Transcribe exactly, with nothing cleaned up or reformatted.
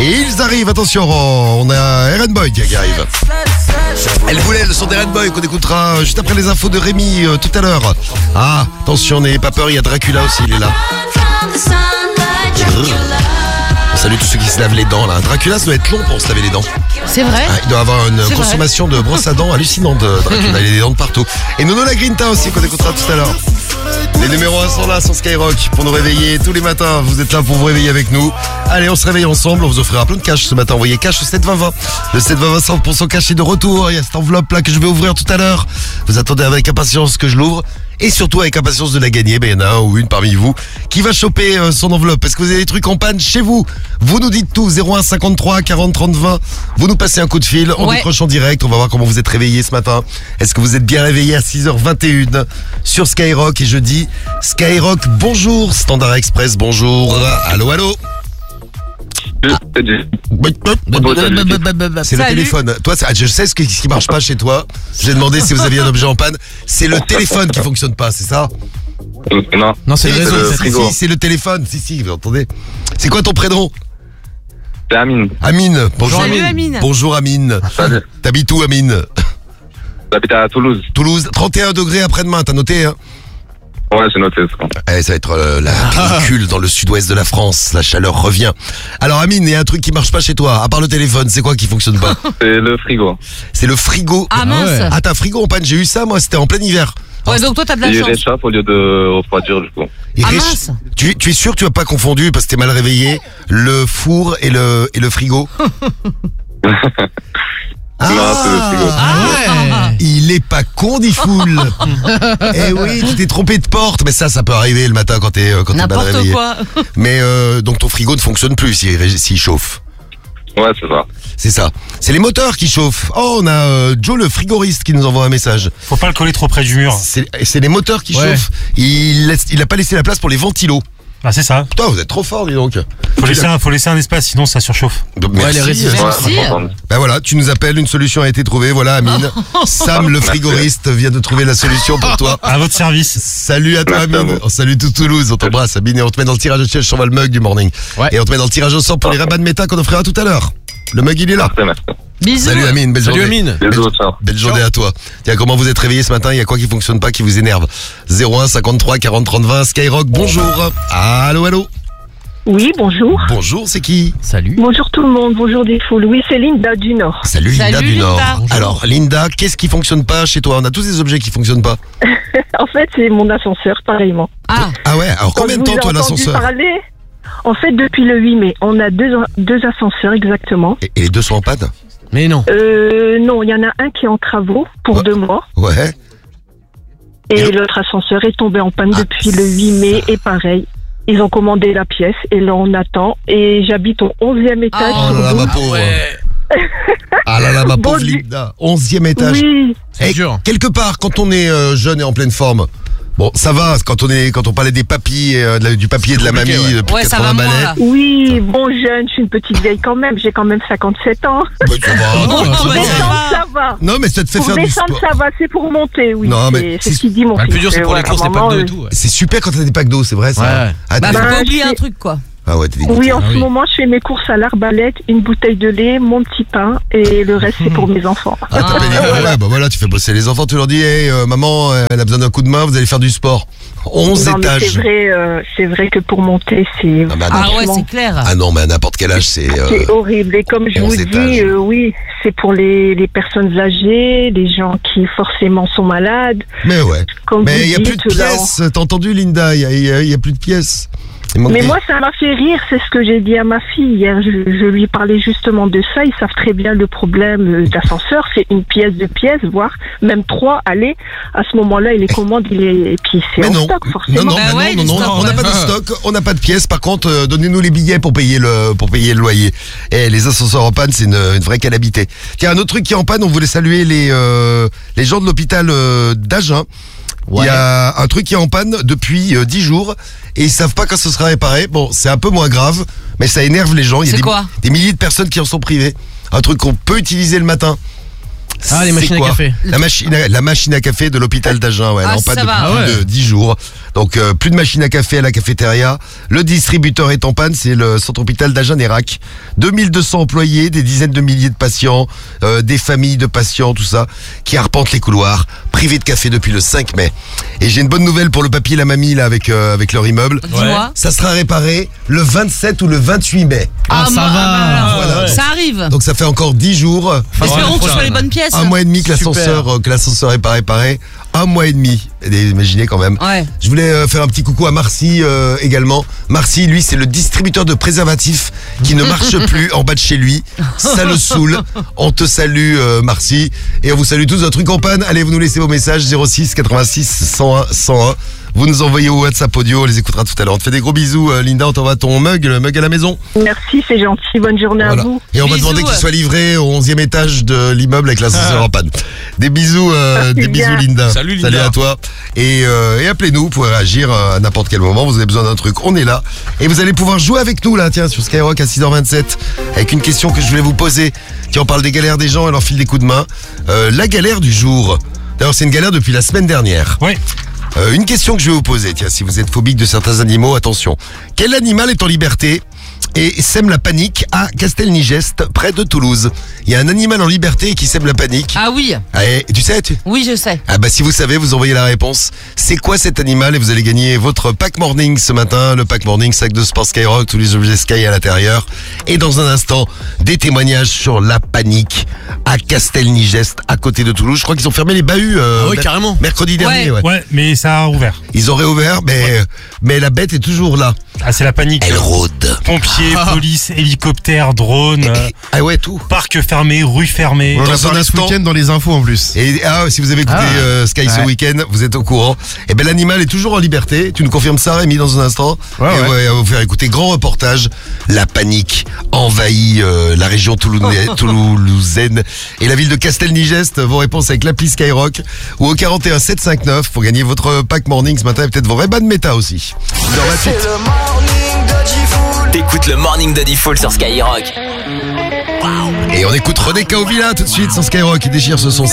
Et ils arrivent, attention, on a Eren Boy qui arrive. Elle voulait le son d'Eren Boy qu'on écoutera juste après les infos de Rémi euh, tout à l'heure. Ah, attention, n'ayez pas peur, il y a Dracula aussi, il est là. On salue tous ceux qui se lavent les dents là. Dracula, ça doit être long pour se laver les dents. C'est vrai. Ah, il doit avoir une C'est consommation vrai. de brosse à dents hallucinante, Dracula. Il a des dents de partout. Et Nono la Grinta aussi qu'on écoutera tout à l'heure. Les numéros un sont là sur Skyrock pour nous réveiller tous les matins. Vous êtes là pour vous réveiller avec nous. Allez, on se réveille ensemble. On vous offrira plein de cash ce matin. Envoyez cash au sept vingt vingt. Le sept vingt vingt, cent pour cent cash est de retour. Il y a cette enveloppe là que je vais ouvrir tout à l'heure. Vous attendez avec impatience que je l'ouvre. Et surtout avec impatience de la gagner. Ben, il y en a un ou une parmi vous qui va choper euh, son enveloppe. Est-ce que vous avez des trucs en panne chez vous? Vous nous dites tout. zéro un cinquante-trois quarante trente vingt. Vous nous passez un coup de fil. On Ouais. décroche en direct. On va voir comment vous êtes réveillés ce matin. Est-ce que vous êtes bien réveillés à six heures vingt et une sur Skyrock? Et je dis Skyrock, bonjour. Standard Express, bonjour. Allô, allô. Ah. C'est le Salut. téléphone. Toi, c'est- je sais ce qui, ce qui marche pas chez toi. J'ai demandé si vous aviez un objet en panne. C'est le téléphone qui fonctionne pas, c'est ça? Non, Non, c'est le Si, réseau. le si, frigo. si, c'est le téléphone. Si, si, vous entendez. C'est quoi ton prénom? c'est Amine. Amine. Bonjour Salut, Amine. Bonjour Amine. Salut. T'habites où, Amine? J'habite à Toulouse. Toulouse. trente et un degrés après-demain, t'as noté, hein? Ouais, c'est noté. ça. Eh, ça va être euh, la canicule dans le sud-ouest de la France. La chaleur revient. Alors Amine, il y a un truc qui marche pas chez toi. À part le téléphone, c'est quoi qui fonctionne pas? C'est le frigo. C'est le frigo. Ah mince. ouais. Ah, t'as un frigo en panne? J'ai eu ça, moi. C'était en plein hiver. Ouais, donc toi t'as de la Il chance. réchauffe au lieu de refroidir du coup. Il Ah réch- mince. Tu, tu es sûr que tu as pas confondu parce que t'es mal réveillé le four et le et le frigo? Ah, Non, c'est le frigo. Ah ouais. il est pas con, dit Foul. Eh oui, tu t'es trompé de porte, mais ça, ça peut arriver le matin quand t'es euh, quand t'es mal N'importe réveillé. quoi. Mais euh, donc ton frigo ne fonctionne plus s'il ré- s'il chauffe. Ouais, c'est ça. C'est ça. C'est les moteurs qui chauffent. Oh, on a euh, Joe le frigoriste qui nous envoie un message. Faut pas le coller trop près du mur. C'est c'est les moteurs qui Ouais. chauffent. Il laisse, il a pas laissé la place pour les ventilos. Ah, c'est ça. Putain, vous êtes trop fort, dis donc. Faut laisser un, faut laisser un espace, sinon ça surchauffe. Donc, Ouais, merci. les résistants. Merci. Ouais, entendu. Ben voilà, tu nous appelles, une solution a été trouvée. Voilà, Amine. Sam, le frigoriste, vient de trouver la solution pour toi. À votre service. Salut à toi, Merci à Amine. vous. On salue tout Toulouse. On t'embrasse, Amine. Et on te met dans le tirage au siège sur le mug du morning. Ouais. Et on te met dans le tirage au sort pour les rabats de méta qu'on offrira tout à l'heure. Le mug, il est là. Parfait, merci. Bisous. Salut, Amine. Belle Salut journée. Amine. Belle, Bisous, ciao. belle journée à toi. Tiens, comment vous êtes réveillés ce matin? Il y a quoi qui fonctionne pas, qui vous énerve? zéro un cinquante-trois quarante trente vingt. Skyrock, bonjour. Allô, allô. Oui, bonjour. Bonjour, c'est qui? Salut. Bonjour tout le monde, bonjour des foules. Oui, c'est Linda du Nord. Salut, Linda Salut, du Linda. Nord. Bonjour. Alors, Linda, qu'est-ce qui fonctionne pas chez toi? On a tous des objets qui fonctionnent pas. En fait, c'est mon ascenseur, pareillement. Ah, Ah ouais, alors combien de Quand temps je toi vous ai entendu l'ascenseur? parler, en fait, depuis le huit mai, on a deux, deux ascenseurs exactement. Et, et les deux sont en panne? Mais non. Euh, non, il y en a un qui est en travaux pour Ouais. deux mois. Ouais. Et Et- l'autre ascenseur est tombé en panne Ah, depuis le huit mai. Et pareil, ils ont commandé la pièce et là, on attend. Et j'habite au onzième étage. Oh Oh là là, ma pauvre. Ah là là, ma Bon, pauvre du- Linda. Onzième étage. Oui, C'est Eh, dur. quelque part, quand on est euh, jeune et en pleine forme, bon, ça va. Quand on est, quand on parlait des papis, euh, de la- du papier de la compliqué, mamie, ouais. de plus de ouais, ça va quatre-vingts moins balais. là. oui, bon jeune, je suis une petite vieille quand même. J'ai quand même cinquante-sept ans. Bah, ça va. Non, Non, c'est Pour bon. descendre, ça va. Non, mais ça te fait Pour faire du descendre, sport. ça va, c'est pour monter, oui. Non, mais C'est- c'est- c'est ce qu'il dit mon Bah, le fils. plus dur, c'est pour Euh, les voilà, courses, les maman, packs d'eau et euh, tout. ouais. C'est super quand t'as des packs d'eau, c'est vrai ça. Ouais. Ah, Bah, t'es- faut Bah, pas oublier je un sais- truc quoi. ah ouais, t'es dégoûté. Oui, en Ah ce oui. moment, je fais mes courses à l'arbalète, une bouteille de lait, mon petit pain, et le reste, c'est pour mes enfants. Ah, t'as Ah, payé- ouais, bah voilà, tu fais bosser les enfants, tu leur dis, hey, euh, maman, euh, elle a besoin d'un coup de main, vous allez faire du sport. onze Non, mais étages. c'est vrai, euh, c'est vrai que pour monter, c'est Ah, bah, Ah non. ouais, c'est clair. Ah non, mais à n'importe quel âge, c'est. euh, c'est horrible. Et comme je onze vous étages. dis, euh, oui, c'est pour les, les personnes âgées, les gens qui forcément sont malades. Mais ouais. Comme Mais vous il n'y a plus dites, de là, on- pièces, t'as entendu, Linda? Il n'y a, il y a- il y a plus de pièces. Il manque Mais des- moi, ça m'a fait rire, c'est ce que j'ai dit à ma fille hier. Je, je lui parlais justement de ça. Ils savent très bien le problème euh, d'ascenseur. C'est une pièce de pièce, voire même trois. Allez, à ce moment-là, il les commande, il est... et puis c'est Mais en non, stock, non, forcément. non, Bah bah ouais, non, du non, non, stock, on n'a ouais. pas de stock, on n'a pas de pièces. Par contre, euh, donnez-nous les billets pour payer le, pour payer le loyer. Et les ascenseurs en panne, c'est une, une vraie calamité. Tiens, un autre truc qui est en panne, on voulait saluer les, euh, les gens de l'hôpital euh, d'Agen. Il y a un truc qui est en panne depuis euh, dix jours et ils savent pas quand ce sera réparé. Bon, c'est un peu moins grave, mais ça énerve les gens. Il y a C'est des, quoi des milliers de personnes qui en sont privées. Un truc qu'on peut utiliser le matin. Ah, les C'est machines à quoi café. La machine, à, la machine à café de l'hôpital d'Agen, ouais, elle est Ah, en panne ça depuis va. plus Ah ouais. de dix jours. Donc euh, plus de machine à café à la cafétéria. Le distributeur est en panne, c'est le centre hôpital d'Agen-Nérac. deux mille deux cents employés, des dizaines de milliers de patients, euh, des familles de patients, tout ça, qui arpentent les couloirs, privés de café depuis le cinq mai. Et j'ai une bonne nouvelle pour le papy et la mamie là avec euh, avec leur immeuble. Dis-moi. Ça sera réparé le vingt-sept ou le vingt-huit mai. Ah, ça moi, va. bah, alors, Voilà. Ça arrive. Donc ça fait encore dix jours. Espérons ouais, que ce soit ouais. les bonnes pièces. Un mois et demi que Super. l'ascenseur euh, que l'ascenseur est pas réparé. Un mois et demi. Et imaginez quand même. Ouais. Je voulais euh, faire un petit coucou à Marcy euh, également. Marcy, lui, c'est le distributeur de préservatifs qui ne marche plus en bas de chez lui. Ça le saoule. On te salue, euh, Marcy. Et on vous salue tous. Un truc en panne. Allez, vous nous laissez vos messages zéro six quatre-vingt-six cent un cent un. Vous nous envoyez au WhatsApp audio. On les écoutera tout à l'heure. On te fait des gros bisous, euh, Linda. On t'envoie ton mug, le mug à la maison. Merci, c'est gentil. Bonne journée Voilà. à vous. Et on va Bisous. demander qu'il soit livré au onzième étage de l'immeuble avec l'ascenseur en panne. Des bisous, euh, Merci des bisous bien. Linda. Salut, Linda. Salut à toi. Et, euh, et appelez-nous, vous pouvez réagir euh, à n'importe quel moment. Vous avez besoin d'un truc, on est là. Et vous allez pouvoir jouer avec nous là, tiens, sur Skyrock à six heures vingt-sept, avec une question que je voulais vous poser. Tiens, on parle des galères des gens et leur file des coups de main. Euh, la galère du jour. D'ailleurs, c'est une galère depuis la semaine dernière. Ouais. Euh, une question que je vais vous poser, tiens, si vous êtes phobique de certains animaux, attention. Quel animal est en liberté et sème la panique à Castelnigest, près de Toulouse? Il y a un animal en liberté qui sème la panique. Ah oui. Ah, et tu sais, tu... Oui, je sais. Ah bah si vous savez, vous envoyez la réponse. C'est quoi cet animal? Et vous allez gagner votre pack morning ce matin. Le pack morning, sac de sport Skyrock, tous les objets Sky à l'intérieur. Et dans un instant, des témoignages sur la panique à Castelnigest, à côté de Toulouse. Je crois qu'ils ont fermé les bahuts euh, Ah oui, mer- carrément. mercredi dernier. Ouais. Ouais, mais ça a ouvert. Ils ont réouvert, mais, mais la bête est toujours là. Ah, c'est la panique. Elle rôde. Pompiers, Ah. police, hélicoptère, drone, euh, Ah ouais, tout. parc fermé, rue fermée. On en a Dans un parlé ce instant. week-end dans les infos en plus. Et ah, si vous avez écouté Ah. euh, Sky ce Ouais. week-end, vous êtes au courant. Et ben l'animal est toujours en liberté. Tu nous confirmes ça, Rémi, dans un instant. Ouais, et ouais. ouais, on va vous faire écouter grand reportage. La panique envahit euh, la région toulouna- toulousaine et la ville de Castelnigest. Vos réponses avec l'appli Skyrock ou au quarante et un sept cent cinquante-neuf pour gagner votre pack morning ce matin et peut-être vos Ray-Ban Meta aussi. six heures vingt-huit. T'écoutes le Morning de Diffoul sur Skyrock. Et on écoute René Caovilla tout de suite sur Skyrock. Il déchire ce son.